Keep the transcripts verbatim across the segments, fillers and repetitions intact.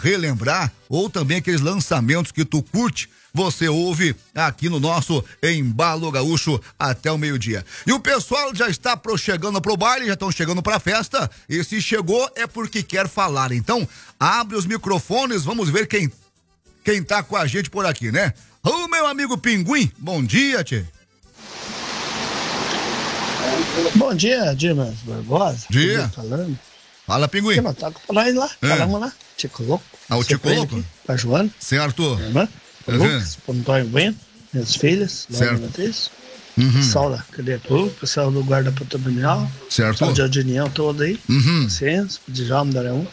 relembrar, ou também aqueles lançamentos que tu curte, você ouve aqui no nosso Embalo Gaúcho até o meio-dia. E o pessoal já está pro, chegando pro baile, já estão chegando pra festa, e se chegou é porque quer falar. Então, abre os microfones, vamos ver quem, quem tá com a gente por aqui, né? Ô, meu amigo Pinguim, bom dia, tchê. Bom dia, Dimas Barbosa. Dia. Falando. Fala, Pinguim. Não tá com nós lá, É. falamos lá. Tico Louco. Ah, o Tico Louco? A Joana, Certo. minha irmã, o Uhum. Lucas, o Antônio Bueno, minhas filhas, Certo. Laura Matheus, Uhum. pessoal da Cadeia Clube, pessoal do Guarda Patrimonial, Certo. pessoal de Adinião todo aí, Uhum. Ciência, de Jalmo da Araújo.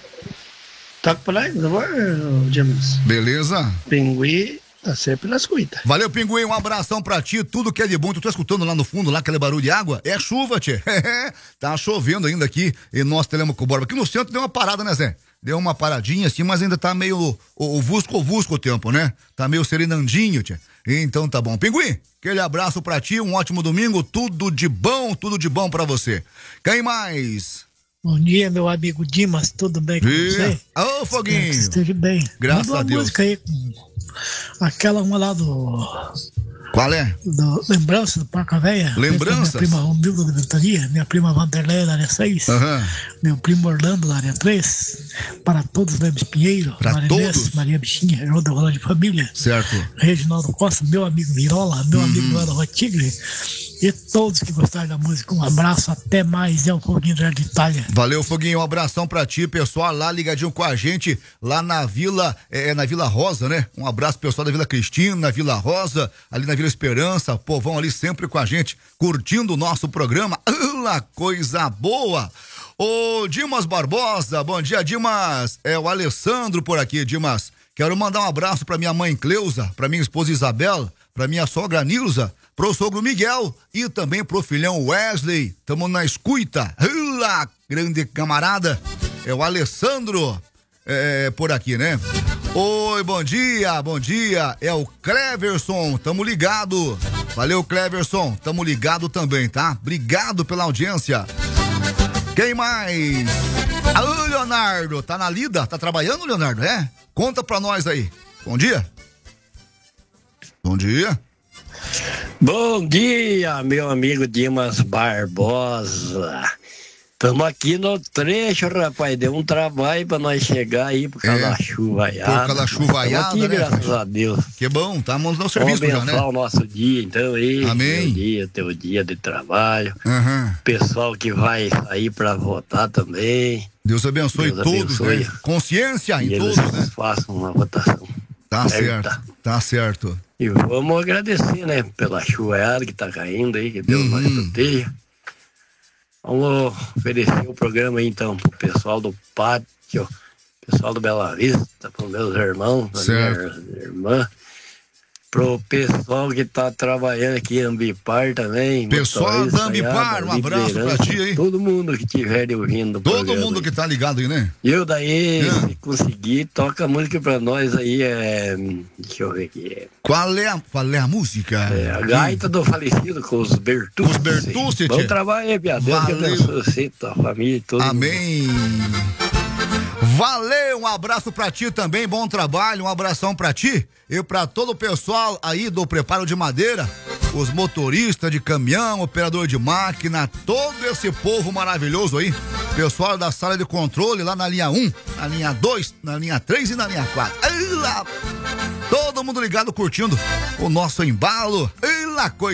Tá com nós, por favor, Dimas. Beleza? Pinguim tá sempre nas cuitas. Valeu, Pinguim, um abração pra ti, tudo que é de bom. Tu tá escutando lá no fundo, lá aquele barulho de água? É chuva, tchê. Tá chovendo ainda aqui em nosso Telemaco Borba. Aqui no centro deu uma parada, né, Zé? Deu uma paradinha assim, mas ainda tá meio o, o vusco-vusco o tempo, né? Tá meio serenandinho, tchê. Então tá bom. Pinguim, aquele abraço pra ti, um ótimo domingo, tudo de bom, tudo de bom pra você. Quem mais? Bom dia, meu amigo Dimas, tudo bem com você? Ô, Foguinho. Espero que esteja bem. Graças Manda uma a Deus. música aí com aquela uma lá do, Qual é? do Lembrança do Parca Véia. Lembranças? Minha prima Romilda da Ventania, minha prima Vanderleia da área seis, Aham. meu primo Orlando da área três, para todos, Lemes Pinheiro, Pra Marinês, todos? Maria Bichinha, João da Rola de Família, Certo. Reginaldo Costa, meu amigo Virola, meu amigo Noel da Rua Tigre, e todos que gostaram da música. Um abraço, até mais, é o Foguinho da de Itália. Valeu, Foguinho, um abração pra ti, pessoal lá ligadinho com a gente, lá na Vila, é, na Vila Rosa, né? Um abraço pessoal da Vila Cristina, na Vila Rosa, ali na Vila Esperança, povão ali sempre com a gente, curtindo o nosso programa. Ah, coisa boa! Ô, Dimas Barbosa, bom dia, Dimas. É o Alessandro por aqui, Dimas. Quero mandar um abraço pra minha mãe Cleusa, pra minha esposa Isabel, pra minha sogra Nilza, pro sogro Miguel e também pro filhão Wesley. Tamo na escuta. Olá, grande camarada. É o Alessandro é, por aqui, né? Oi, bom dia, bom dia. É o Cleverson, tamo ligado. Valeu, Cleverson, tamo ligado também, tá? Obrigado pela audiência. Quem mais? Alô, Leonardo, tá na lida? Tá trabalhando, Leonardo? É? Conta pra nós aí. Bom dia. Bom dia. Bom dia, meu amigo Dimas Barbosa. Estamos aqui no trecho, rapaz. Deu um trabalho pra nós chegar aí por causa É, da chuvaiada. por causa da chuvaiada, aqui, né, graças cara? a Deus. Que bom, tá no Vamos serviço já, abençoar né? o nosso dia, então, aí. Amém. Teu dia, teu dia de trabalho. Uhum. Pessoal que vai sair pra votar também. Deus abençoe Deus todos, abençoe. né? Consciência E em eles todos, né? façam uma votação. Tá certa. certo, tá certo. E vamos agradecer, né, pela chuvaiada que tá caindo aí, que Deus Uhum. nos proteja. Vamos oferecer o programa aí, então, pro pessoal do pátio, pessoal do Bela Vista, pros meus irmãos, pra Certo. minha irmã, pro pessoal que tá trabalhando aqui em Ambipar também. Pessoal motorista, da Ambipar, um abraço pra liderança, ti aí. Todo mundo que estiver ouvindo o Todo programa mundo aí. que tá ligado aí, né? E eu daí, Ah. se conseguir, toca a música pra nós aí, é... Deixa eu ver aqui, é... Qual é a, qual é a música? É, a gaita do falecido com os Bertucci. Com os Bertucci, Bom tchê. trabalho aí, Pia. Deus que Valeu. abençoe você, tua família e todo mundo. Amém. Valeu, um abraço pra ti também, bom trabalho, um abração pra ti e pra todo o pessoal aí do Preparo de Madeira, os motoristas de caminhão, operador de máquina, todo esse povo maravilhoso aí, pessoal da sala de controle lá na linha um, na linha dois, na linha três e na linha quatro. Aí lá, todo mundo ligado curtindo o nosso embalo. Aí lá, coisa